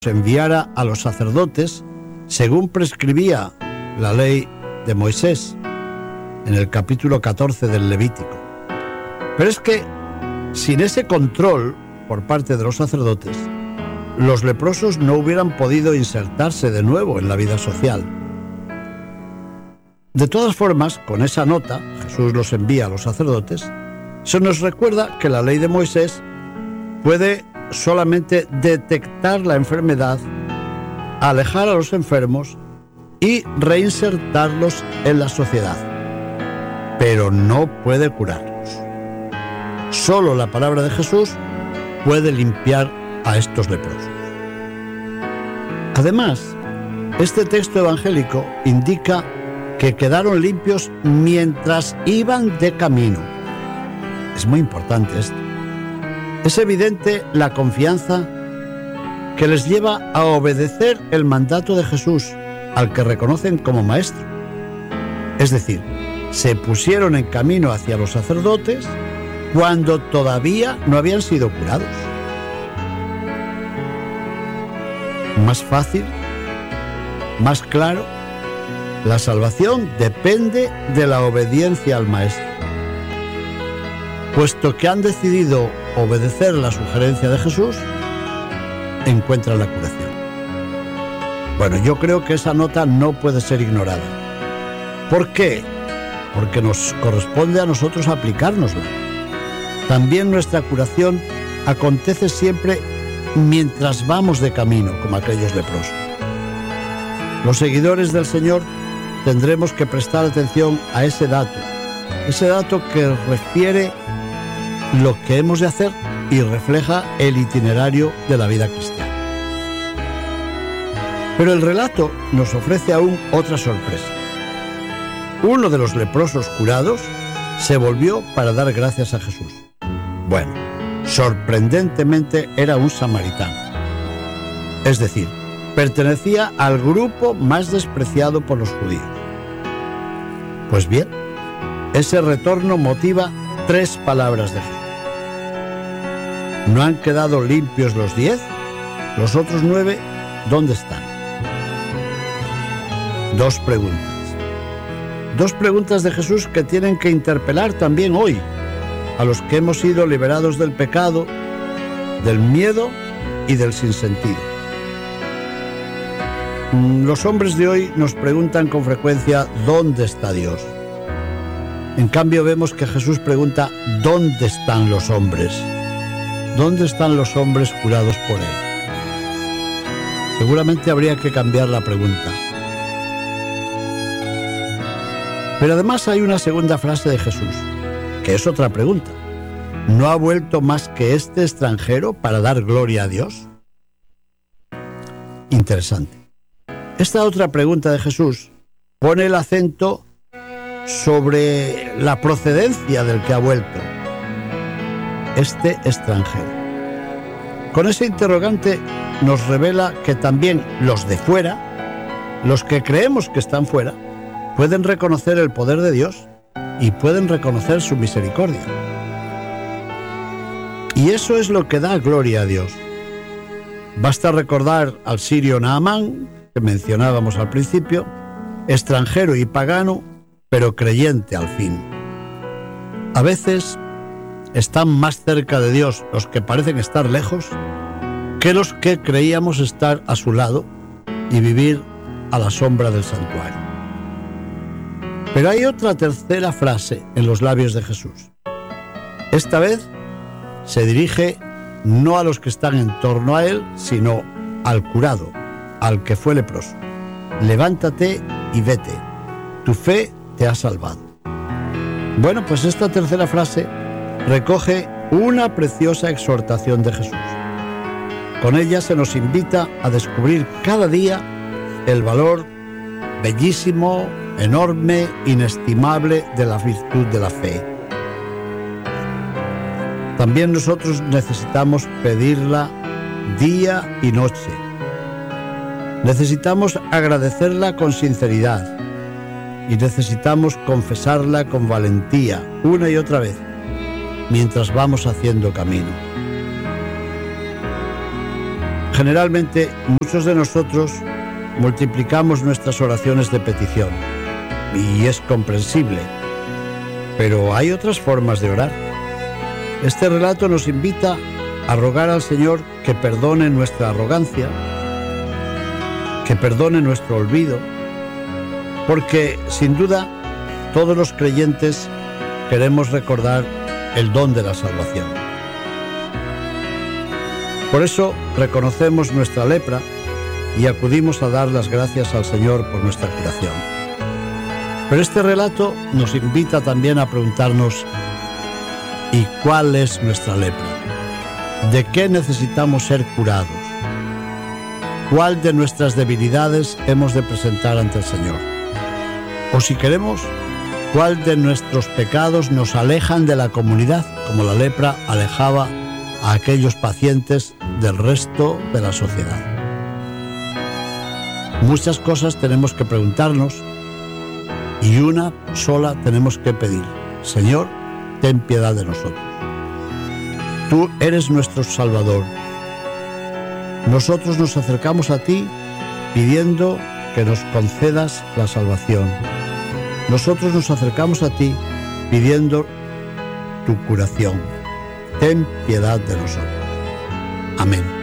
enviara a los sacerdotes según prescribía la ley de Moisés en el capítulo 14 del Levítico. Pero es que sin ese control por parte de los sacerdotes, los leprosos no hubieran podido insertarse de nuevo en la vida social. De todas formas, con esa nota, Jesús los envía a los sacerdotes, se nos recuerda que la ley de Moisés puede solamente detectar la enfermedad, alejar a los enfermos y reinsertarlos en la sociedad, pero no puede curarlos. Solo la palabra de Jesús puede limpiar a estos leprosos. Además, este texto evangélico indica que quedaron limpios mientras iban de camino. Es muy importante esto. Es evidente la confianza que les lleva a obedecer el mandato de Jesús, al que reconocen como maestro. Es decir, se pusieron en camino hacia los sacerdotes cuando todavía no habían sido curados. Más fácil, más claro, la salvación depende de la obediencia al maestro. Puesto que han decidido obedecer la sugerencia de Jesús, encuentran la curación. Bueno, yo creo que esa nota no puede ser ignorada. ¿Por qué? Porque nos corresponde a nosotros aplicárnosla. También nuestra curación acontece siempre mientras vamos de camino, como aquellos leprosos. Los seguidores del Señor tendremos que prestar atención a ese dato que refiere lo que hemos de hacer y refleja el itinerario de la vida cristiana. Pero el relato nos ofrece aún otra sorpresa. Uno de los leprosos curados se volvió para dar gracias a Jesús. Bueno, sorprendentemente era un samaritano. Es decir, pertenecía al grupo más despreciado por los judíos. Pues bien, ese retorno motiva 3 palabras de Jesús. ¿No han quedado limpios los 10? ¿Los otros 9 dónde están? 2 preguntas. 2 preguntas de Jesús que tienen que interpelar también hoy a los que hemos sido liberados del pecado, del miedo y del sinsentido. Los hombres de hoy nos preguntan con frecuencia ¿dónde está Dios? En cambio vemos que Jesús pregunta ¿dónde están los hombres? ¿Dónde están los hombres curados por Él? Seguramente habría que cambiar la pregunta. Pero además hay una segunda frase de Jesús, que es otra pregunta. ¿No ha vuelto más que este extranjero para dar gloria a Dios? Interesante. Esta otra pregunta de Jesús pone el acento sobre la procedencia del que ha vuelto, este extranjero. Con ese interrogante nos revela que también los de fuera, los que creemos que están fuera, pueden reconocer el poder de Dios y pueden reconocer su misericordia. Y eso es lo que da gloria a Dios. Basta recordar al sirio Naamán, que mencionábamos al principio, extranjero y pagano, pero creyente al fin. A veces están más cerca de Dios los que parecen estar lejos que los que creíamos estar a su lado y vivir a la sombra del santuario. Pero hay otra tercera frase en los labios de Jesús. Esta vez se dirige no a los que están en torno a Él, sino al curado, al que fue leproso. Levántate y vete, tu fe te ha salvado. Bueno, pues esta tercera frase recoge una preciosa exhortación de Jesús. Con ella se nos invita a descubrir cada día el valor bellísimo, enorme, inestimable de la virtud de la fe. También nosotros necesitamos pedirla día y noche. Necesitamos agradecerla con sinceridad y necesitamos confesarla con valentía una y otra vez mientras vamos haciendo camino. Generalmente, muchos de nosotros multiplicamos nuestras oraciones de petición, y es comprensible, pero hay otras formas de orar. Este relato nos invita a rogar al Señor que perdone nuestra arrogancia, que perdone nuestro olvido, porque sin duda todos los creyentes queremos recordar el don de la salvación. Por eso reconocemos nuestra lepra y acudimos a dar las gracias al Señor por nuestra curación. Pero este relato nos invita también a preguntarnos: ¿y cuál es nuestra lepra? ¿De qué necesitamos ser curados? ¿Cuál de nuestras debilidades hemos de presentar ante el Señor? O si queremos, ¿cuál de nuestros pecados nos alejan de la comunidad, como la lepra alejaba a aquellos pacientes del resto de la sociedad? Muchas cosas tenemos que preguntarnos y una sola tenemos que pedir: Señor, ten piedad de nosotros. Tú eres nuestro Salvador. Nosotros nos acercamos a ti pidiendo que nos concedas la salvación. Nosotros nos acercamos a ti pidiendo tu curación. Ten piedad de nosotros. Amén.